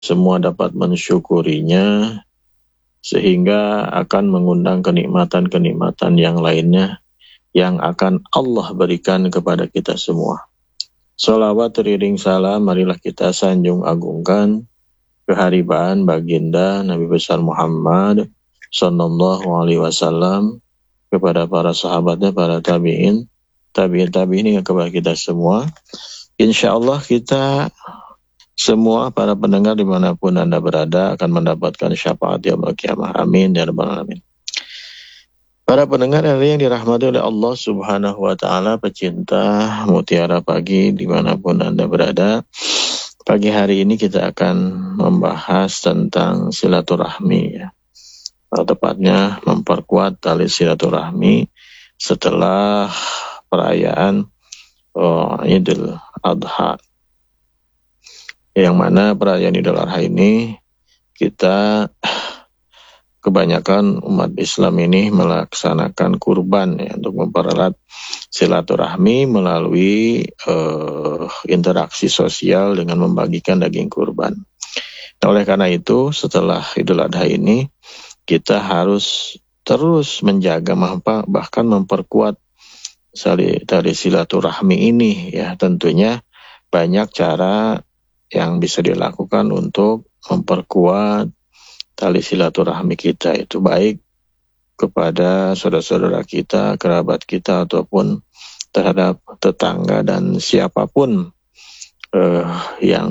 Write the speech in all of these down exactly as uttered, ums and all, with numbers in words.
semua dapat mensyukurinya, sehingga akan mengundang kenikmatan-kenikmatan yang lainnya yang akan Allah berikan kepada kita semua. Salawat teriring salam, marilah kita sanjung agungkan keharibaan baginda Nabi besar Muhammad sallallahu alaihi wasallam, kepada para sahabatnya, para tabi'in, tabi'in tabi'in yang kepada kita semua. Insya Allah kita semua para pendengar dimanapun Anda berada akan mendapatkan syafaat yaumul qiyamah. Amin ya rabbal alamin. Para pendengar yang dirahmati oleh Allah Subhanahu wa taala, pecinta Mutiara Pagi dimanapun Anda berada, pagi hari ini kita akan membahas tentang silaturahmi, ya. Atau tepatnya memperkuat tali silaturahmi setelah perayaan oh, Idul Adha. Yang mana perayaan Idul Adha ini kita kebanyakan umat Islam ini melaksanakan kurban, ya, untuk mempererat silaturahmi melalui uh, interaksi sosial dengan membagikan daging kurban. Nah, oleh karena itu setelah Idul Adha ini kita harus terus menjaga, bahkan memperkuat tali silaturahmi ini, ya. Tentunya banyak cara yang bisa dilakukan untuk memperkuat tali silaturahmi kita, itu baik kepada saudara-saudara kita, kerabat kita, ataupun terhadap tetangga dan siapapun eh, yang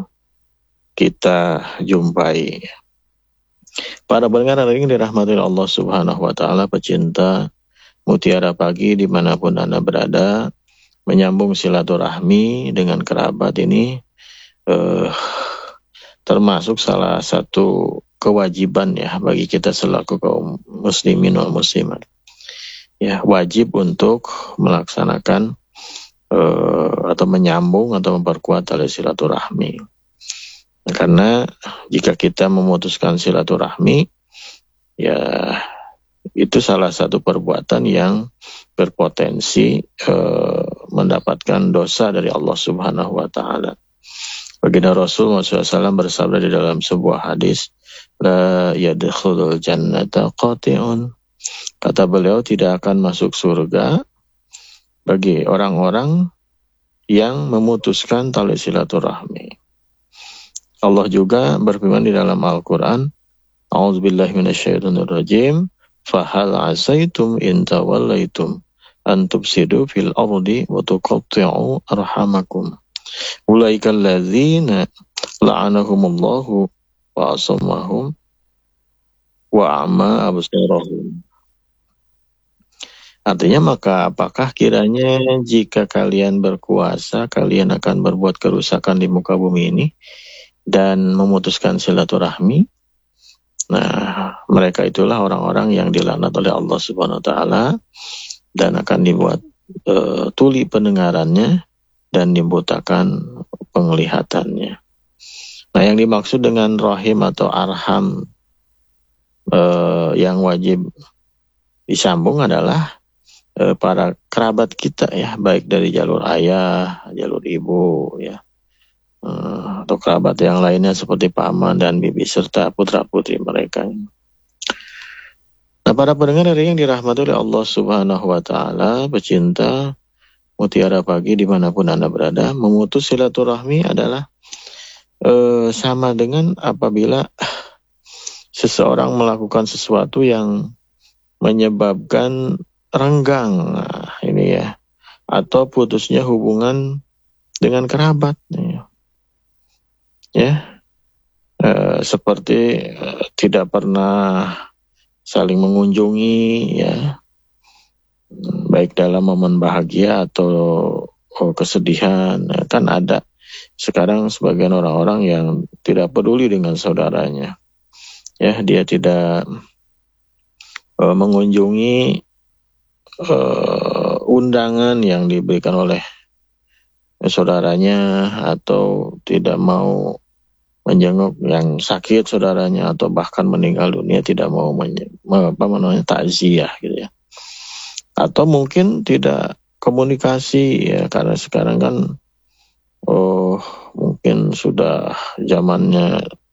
kita jumpai. Para pendengar yang dirahmati Allah Subhanahu wa taala, pecinta Mutiara Pagi dimanapun Anda berada, menyambung silaturahmi dengan kerabat ini eh, termasuk salah satu kewajiban, ya, bagi kita selaku kaum muslimin wal muslimat. Ya, wajib untuk melaksanakan uh, atau menyambung atau memperkuat tali silaturahmi. Karena jika kita memutuskan silaturahmi, ya itu salah satu perbuatan yang berpotensi uh, mendapatkan dosa dari Allah Subhanahu wa taala. Baginda Rasul shallallahu alaihi wasallam bersabda di dalam sebuah hadis, la yadkhulul jannata qati'un. Kata beliau, tidak akan masuk surga bagi orang-orang yang memutuskan tali silaturahmi. Allah juga berfirman di dalam Al-Quran, a'udzubillahi minasyaitonirrajim, fahal asaitum in tawallaitum an tufsidu fil ardi wa tuqatti'u arhamakum. Ulaikal ladzina la'anahumullahu wa asammahum wa a'ma absarahum. Artinya, maka apakah kiranya jika kalian berkuasa, kalian akan berbuat kerusakan di muka bumi ini dan memutuskan silaturahmi? Nah, mereka itulah orang-orang yang dilaknat oleh Allah Subhanahu wa taala dan akan dibuat uh, tuli pendengarannya dan dibutakan penglihatannya. Nah, yang dimaksud dengan rahim atau arham uh, yang wajib disambung adalah uh, para kerabat kita, ya, baik dari jalur ayah, jalur ibu, ya, uh, atau kerabat yang lainnya seperti paman dan bibi serta putra-putri mereka. Nah, para pendengar yang dirahmati oleh Allah Subhanahu wa taala, pecinta Mutiara Pagi dimanapun Anda berada, memutus silaturahmi adalah eh, sama dengan apabila seseorang melakukan sesuatu yang menyebabkan renggang, nah, ini ya, atau putusnya hubungan dengan kerabat, ya, ya. Eh, seperti eh, tidak pernah saling mengunjungi, ya, baik dalam momen bahagia atau oh, kesedihan. Kan ada sekarang sebagian orang-orang yang tidak peduli dengan saudaranya, ya, dia tidak uh, mengunjungi uh, undangan yang diberikan oleh saudaranya, atau tidak mau menjenguk yang sakit saudaranya, atau bahkan meninggal dunia tidak mau menye- apa namanya takziah, gitu, ya. Atau mungkin tidak komunikasi, ya, karena sekarang kan oh mungkin sudah zamannya